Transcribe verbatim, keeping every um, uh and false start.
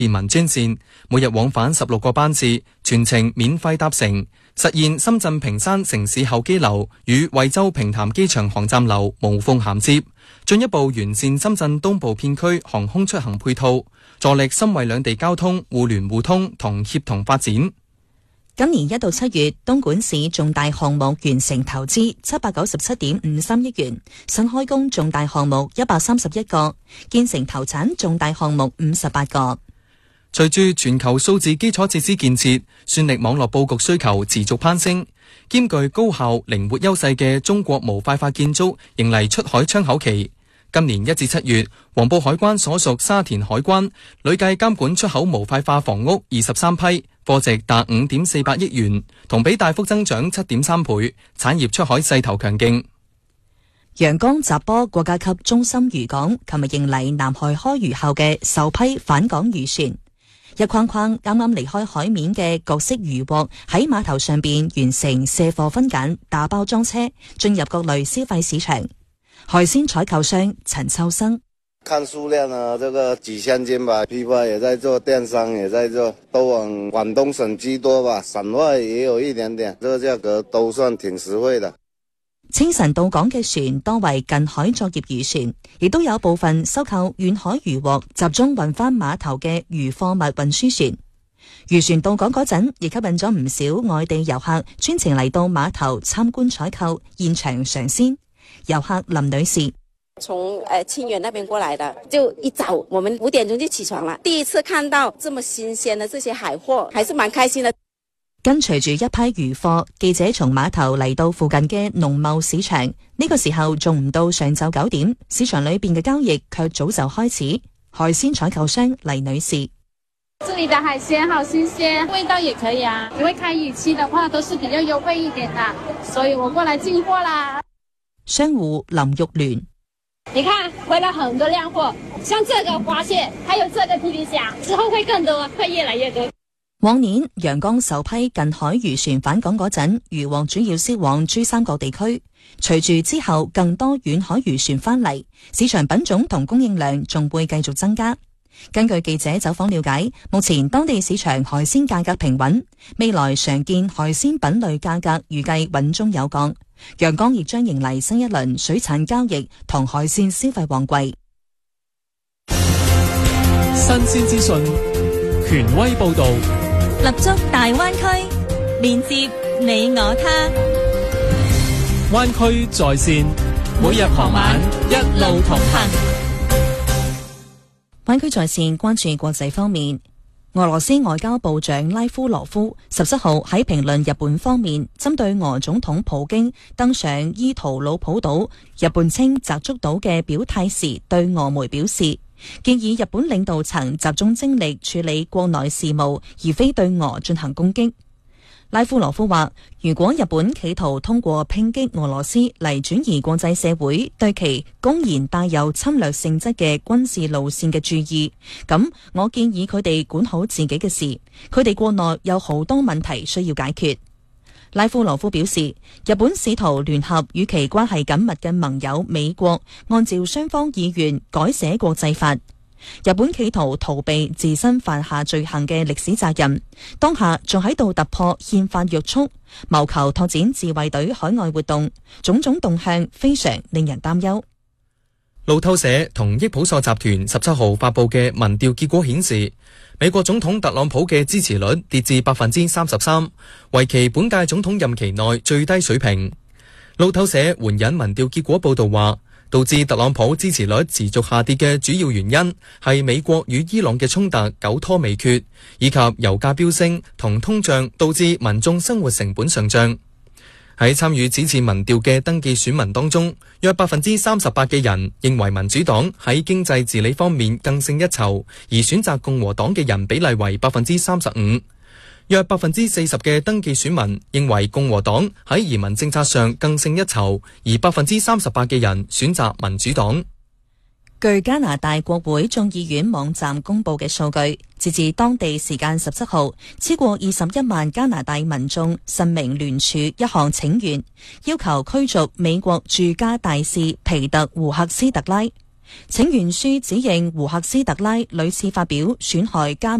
便民專線，每日往返十六個班次，全程免費搭乘，實現深圳坪山城市候機樓與惠州平潭機場航站樓無縫銜接，進一步完善深圳東部片區航空出行配套，助力深惠兩地交通互聯互通同協同發展。 今年一到七月，東莞市重大項目完成投資七百九十七點五三億元，新開工重大項目一百三十一個，建成投產重大項目五十八個。 隨住全球數字基礎設施建設，算力網絡佈局需求持續攀升，兼具高效靈活優勢嘅中國模塊化建築迎嚟出海窗口期。今年一至七月，黃埔海關所屬沙田海關累計監管出口模塊化房屋二十三批，貨值達五點四八億元，同比大幅增長七點三倍，產業出海勢頭強勁。 陽江閘坡國家級中心漁港琴日迎嚟南海開漁後嘅首批返港漁船，一框框啱啱離開海面嘅各式漁獲喺碼頭上邊完成卸貨分揀、打包裝車，進入各類消費市場。海鮮採購商陳秋生： 看數量啊，這個幾千斤吧，批發也在做，電商也在做，都往廣東省居多吧，省外也有一點點，這個價格都算挺實惠的。 清晨到港嘅船多為近海作業漁船，亦都有部分收購遠海漁獲集中運返碼頭嘅漁貨物運輸船。漁船到港嗰陣，亦吸引咗唔少外地遊客專程嚟到碼頭參觀採購，現場嘗鮮。遊客林女士： 從誒清遠那邊過來的，就一早我們五點鐘就起床了，第一次看到這麼新鮮的這些海貨，還是蠻開心的。 跟隨住一批漁貨，記者從碼頭嚟到附近嘅農貿市場，呢個時候仲唔到上晝九點，市場裏邊嘅交易卻早就開始。海鮮採購商黎女士： 這裡的海鮮好新鮮，味道也可以啊，因為開漁期的話都是比較優惠一點的，所以我過來進貨啦。 商戶林玉聯： 你看回來很多靚貨，像這個花蟹，還有這個皮皮蝦，之後會更多，會越來越多。 往年陽江首批近海漁船返港嗰陣，漁獲主要銷往珠三角地區。隨住之後更多遠海漁船返嚟，市場品種同供應量仲會繼續增加。根據記者走訪了解，目前當地市場海鮮價格平穩，未來常見海鮮品類價格預計穩中有降。陽江亦將迎嚟新一輪水產交易同海鮮消費旺季。 新鮮資訊，權威報道， 立足大灣區，連接你我他。 灣區在線，每日傍晚一路同行。 灣區在線關注國際方面，俄羅斯外交部長拉夫羅夫十七號喺評論日本方面針對俄總統普京登上伊圖魯普島，日本稱澤竹島嘅表態時，對俄媒表示建議日本領導層集中精力處理國內事務，而非對俄進行攻擊。拉夫羅夫話，如果日本企圖通過抨擊俄羅斯嚟轉移國際社會對其公然帶有侵略性質嘅軍事路線嘅注意，咁我建議佢哋管好自己嘅事，佢哋國內有好多問題需要解決。拉夫羅夫表示，日本試圖聯合與其關係緊密嘅盟友美國，按照雙方意願改寫國際法。日本企圖逃避自身犯下罪行嘅歷史責任，當下仲喺度突破憲法約束，謀求拓展自衛隊海外活動，種種動向非常令人擔憂。 路透社同益普索集團十七號發佈嘅民調結果顯示，美國總統特朗普嘅支持率跌至百分之三十三，為其本屆總統任期內最低水平。路透社援引民調結果報道話，導致特朗普支持率持續下跌嘅主要原因係美國與伊朗嘅衝突久拖未決，以及油價飆升同通脹導致民眾生活成本上漲。喺參與此次民調嘅登記選民當中，約百分之三十八嘅人認為民主黨喺經濟治理方面更勝一籌，而選擇共和黨嘅人比例為百分之三十五。約百分之四十嘅登記選民認為共和黨喺移民政策上更勝一籌，而百分之三十八嘅人選擇民主黨。 據加拿大國會眾議院網站公布嘅數據，截至當地時間十七號，超過二十一萬加拿大民眾申明聯署一項請願，要求驅逐美國駐加大使皮特胡克斯特拉。 請願書指認胡克斯特拉屢次發表損害加